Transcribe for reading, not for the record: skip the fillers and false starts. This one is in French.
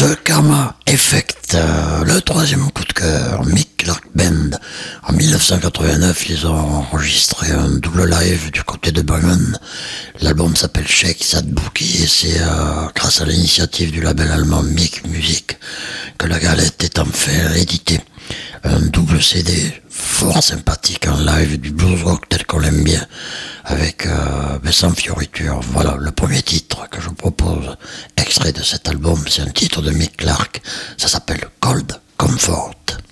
The Karma Effect, le troisième coup de cœur, Mick Clark Band. En 1989, ils ont enregistré un double live du côté de Bremen. L'album s'appelle Shake That Bookie et c'est grâce à l'initiative du label allemand Mick Music que la galette est enfin éditée. Un double CD fort sympathique en live du blues rock tel qu'on l'aime bien, avec sans fioriture. Voilà le premier titre que je propose, extrait de cet album, c'est un titre de Mick Clark, ça s'appelle Cold Comfort.